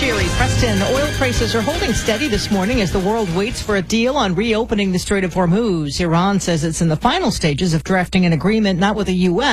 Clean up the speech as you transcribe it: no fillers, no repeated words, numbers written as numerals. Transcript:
Sherry. Preston, oil prices are holding steady this morning as the world waits for a deal on reopening the Strait of Hormuz. Iran says it's in the final stages of drafting an agreement not with the U.S.,